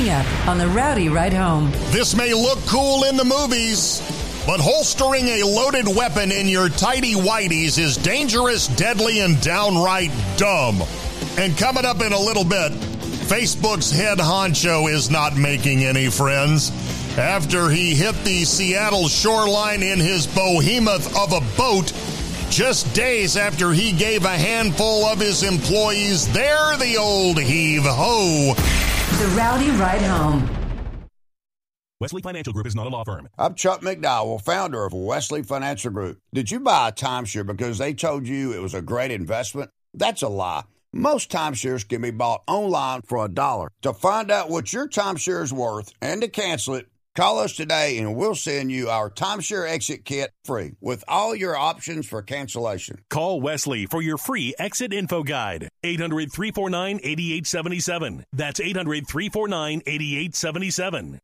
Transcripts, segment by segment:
Coming up on the Rowdy Ride Home. This may look cool in the movies, but holstering a loaded weapon in your tighty whities is dangerous, deadly, and downright dumb. And coming up in a little bit, Facebook's head honcho is not making any friends after he hit the Seattle shoreline in his behemoth of a boat just days after he gave a handful of his employees the old heave-ho. The Rowdy Ride Home. Wesley Financial Group is not a law firm. I'm Chuck McDowell, founder of Wesley Financial Group. Did you buy a timeshare because they told you it was a great investment? That's a lie. Most timeshares can be bought online for $1. To find out what your timeshare is worth and to cancel it, call us today and we'll send you our timeshare exit kit free with all your options for cancellation. Call Wesley for your free exit info guide. 800-349-8877. That's 800-349-8877.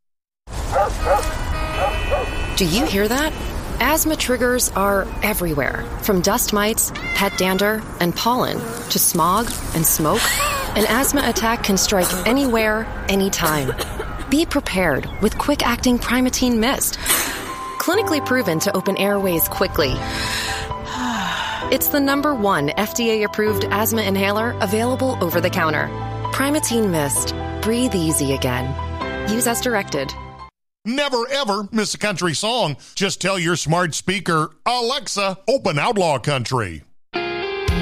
Do you hear that? Asthma triggers are everywhere, from dust mites, pet dander, and pollen, to smog and smoke. An asthma attack can strike anywhere, anytime. Be prepared with quick-acting Primatene Mist. Clinically proven to open airways quickly. It's the #1 FDA-approved asthma inhaler available over the counter. Primatene Mist. Breathe easy again. Use as directed. Never ever miss a country song. Just tell your smart speaker, Alexa, open Outlaw Country.